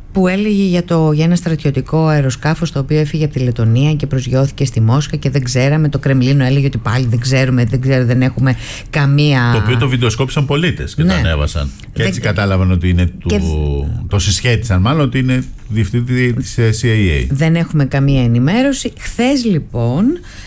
που έλεγε για ένα στρατιωτικό αεροσκάφος το οποίο έφυγε από τη Λετονία και προσγειώθηκε στη Μόσχα και δεν ξέραμε. Το Κρεμλίνο έλεγε ότι πάλι δεν έχουμε καμία. Το οποίο το βιντεοσκόπησαν πολίτες και το ανέβασαν. Και έτσι κατάλαβαν ότι είναι το συσχέτισαν μάλλον ότι είναι διευθυντή της CIA. Δεν έχουμε καμία ενημέρωση. Χθες λοιπόν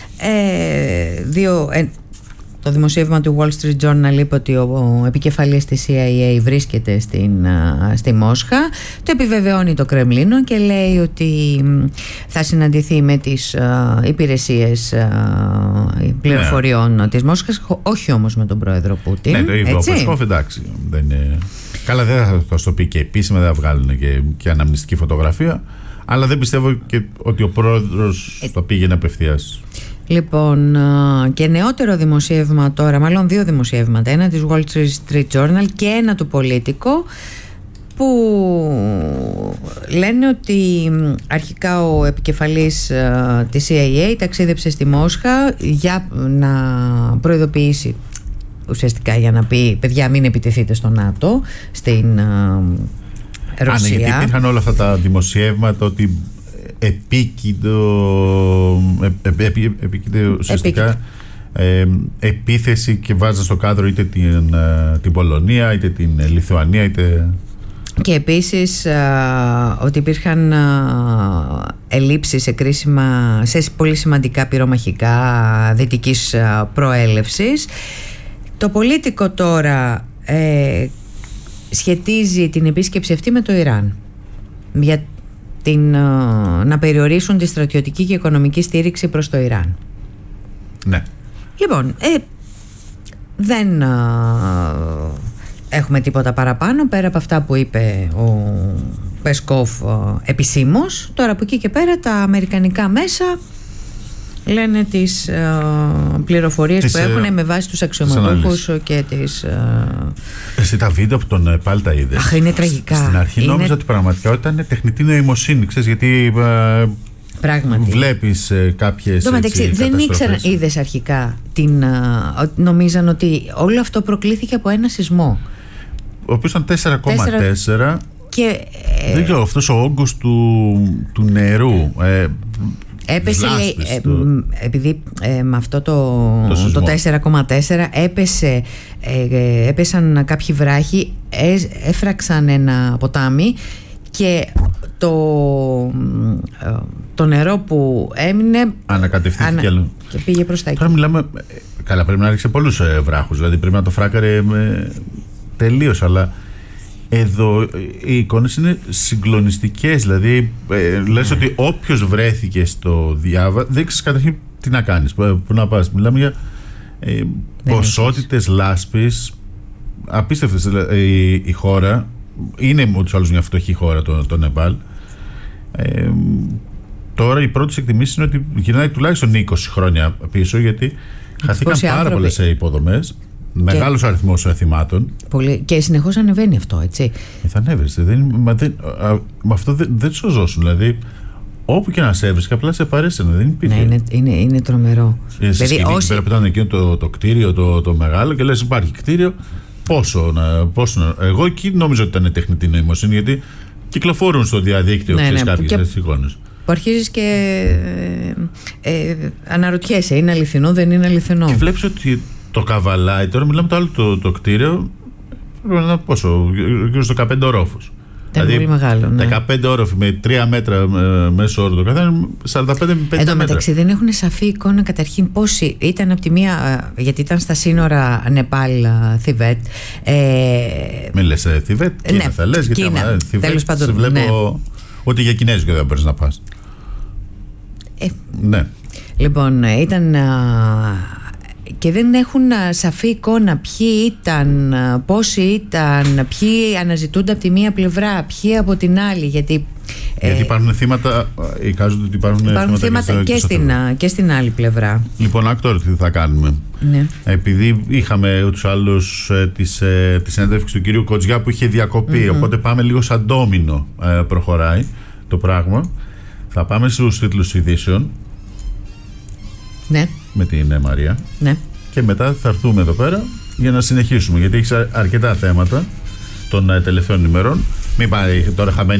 το δημοσίευμα του Wall Street Journal είπε ότι ο επικεφαλής της CIA βρίσκεται στη Μόσχα. Το επιβεβαιώνει το Κρεμλίνο και λέει ότι θα συναντηθεί με τις υπηρεσίες πληροφοριών της Μόσχας, όχι όμως με τον πρόεδρο Πούτιν. Ναι, το είπε ο Πεσκόφ, εντάξει. Καλά, δεν θα το πει και επίσημα, δεν θα βγάλουν και αναμνηστική φωτογραφία, αλλά δεν πιστεύω και ότι ο πρόεδρος το πήγαινε απευθείας. Λοιπόν, και νεότερο δημοσίευμα τώρα, μάλλον δύο δημοσιεύματα, ένα της Wall Street Journal και ένα του Politico, που λένε ότι αρχικά ο επικεφαλής της CIA ταξίδεψε στη Μόσχα για να προειδοποιήσει, ουσιαστικά για να πει παιδιά μην επιτεθείτε στο ΝΑΤΟ, στην Ρωσία. Γιατί υπήρχαν όλα αυτά τα δημοσιεύματα ότι επίκειται ουσιαστικά επίθεση και βάζα στο κάδρο είτε την Πολωνία είτε την Λιθουανία είτε... Και επίσης ότι υπήρχαν ελλείψεις σε πολύ σημαντικά πυρομαχικά δυτικής προέλευσης. Το Πολίτικο τώρα σχετίζει την επίσκεψη αυτή με το Ιράν για να περιορίσουν τη στρατιωτική και οικονομική στήριξη προς το Ιράν. Ναι. Λοιπόν, δεν έχουμε τίποτα παραπάνω πέρα από αυτά που είπε ο Πεσκόφ επισήμως. Τώρα από εκεί και πέρα τα αμερικανικά μέσα λένε τις πληροφορίες που έχουν με βάση τους αξιωματούχους και τις... Εσύ τα βίντεο από τον Νεπάλ τα είδες? Αχ, είναι τραγικά. Στην αρχή νόμιζα ότι πραγματικά ήταν τεχνητή νοημοσύνη, ξέρεις, γιατί βλέπεις κάποιες καταστροφές. Δεν ήξερα, είδες αρχικά νομίζαν ότι όλο αυτό προκλήθηκε από ένα σεισμό, ο οποίος ήταν 4,4 και δεν ξέρω, αυτός ο όγκος του νερού έπεσε, επειδή με αυτό το 4,4 έπεσαν κάποιοι βράχοι, έφραξαν ένα ποτάμι και το νερό που έμεινε ανακατευθύνθηκε και πήγε προς τα εκεί. Τώρα μιλάμε, καλά, πρέπει να ρίξει πολλούς βράχους, δηλαδή πρέπει να το φράκαρε τελείως, αλλά εδώ οι εικόνες είναι συγκλονιστικές. Δηλαδή λες ότι όποιος βρέθηκε στο Διάβα δεν ξέρεις καταρχήν τι να κάνεις, πού να πας. Μιλάμε για ποσότητες λάσπης απίστευτες. Η χώρα είναι ούτως άλλως μια φτωχή χώρα, το Νεπάλ. Τώρα οι πρώτες εκτιμήσεις είναι ότι γυρνάει τουλάχιστον 20 χρόνια πίσω, γιατί χαθήκαν πάρα πολλές υποδομές. Μεγάλος αριθμός θυμάτων. Πολύ. Και συνεχώς ανεβαίνει αυτό, έτσι. Θα ανέβει. Με αυτό δεν σωζόσουν. Δηλαδή, όπου και να σε έβρισκα, απλά σε παρέσανε. Δεν υπήρχε. Ναι, είναι τρομερό. Στη σκηνή πέρα που ήταν εκείνο το κτίριο, το μεγάλο, και λες υπάρχει κτίριο. Πόσο. Εγώ εκεί νόμιζα ότι ήταν τεχνητή νοημοσύνη, γιατί κυκλοφορούν στο διαδίκτυο κάποιες εικόνες. Που αρχίζεις και αναρωτιέσαι, είναι αληθινό, δεν είναι αληθινό. Και βλέπεις ότι το καβαλάει, τώρα μιλάμε το άλλο το κτίριο, πόσο, γύρω στο 15 ορόφους. Ήταν δηλαδή, πολύ μεγάλο, ναι. 15 όροφοι με 3 μέτρα μέσο όρο το καθένα, 45 με 50 μέτρα. Εν τω μεταξύ δεν έχουν σαφή εικόνα καταρχήν πόσοι ήταν από τη μία, γιατί ήταν στα σύνορα Νεπάλ-Θιβέτ. Μην λες Θιβέτ, Κίνα θα λες, γιατί Θιβέτ σε βλέπω ότι για Κινέζικο δεν μπορείς να πας. Ναι. Λοιπόν, ήταν... και δεν έχουν σαφή εικόνα ποιοι ήταν, πόσοι ήταν, ποιοι αναζητούνται από τη μία πλευρά, ποιοι από την άλλη, γιατί υπάρχουν θύματα, εικάζονται ότι υπάρχουν θύματα και στην άλλη πλευρά. Λοιπόν, άκου τι θα κάνουμε. Ναι. Επειδή είχαμε ούτως άλλως τη συνέντευξη του κυρίου Κοτζιά που είχε διακοπεί, οπότε πάμε λίγο σαν ντόμινο, προχωράει το πράγμα. Θα πάμε στους τίτλους ειδήσεων. Ναι. Με την Μαρία. Ναι. Και μετά θα έρθουμε εδώ πέρα για να συνεχίσουμε, γιατί έχει αρκετά θέματα των τελευταίων ημερών. Μην πάει τώρα χαμένη